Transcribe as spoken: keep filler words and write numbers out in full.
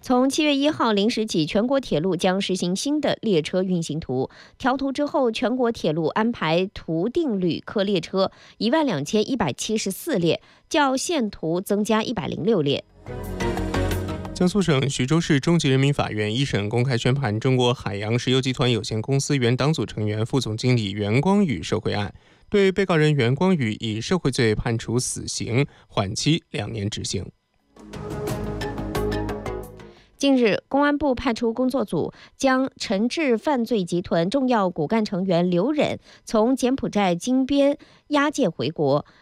从七月一号零时起，全国铁路将实行新的列车运行图。调图之后，全国铁路安排图定旅客列车一万两千一百七十四列，较现图增加一百零六列。 江苏省徐州市中级人民法院一审公开宣判中国海洋石油集团有限公司原党组成员、副总经理袁光宇受贿案，对被告人袁光宇以受贿罪判处死刑，缓期两年执行。 近日，公安部派出工作组将陈志犯罪集团重要骨干成员刘忍从柬埔寨金边押解回国。